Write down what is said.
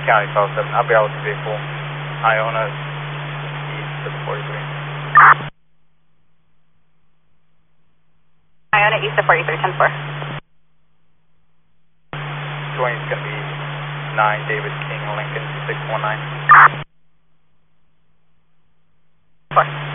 County South 7, I'll be out with the vehicle. Iona, east of the 43. Iona, east of 43, 10-4. 20 is going to be 9 David King, Lincoln, 619. 4.